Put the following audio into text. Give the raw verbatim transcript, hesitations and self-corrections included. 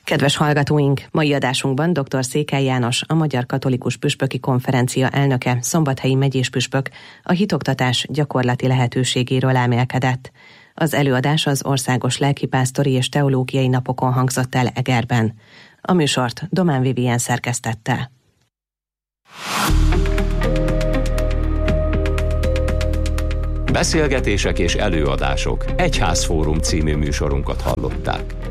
Kedves hallgatóink, mai adásunkban dr. Székely János, a Magyar Katolikus Püspöki Konferencia elnöke, szombathelyi megyéspüspök a hitoktatás gyakorlati lehetőségéről elmélkedett. Az előadás az Országos Lelkipásztori és Teológiai Napokon hangzott el Egerben. A műsort Domán Vivien szerkesztette. Beszélgetések és előadások. Egyházfórum című műsorunkat hallották.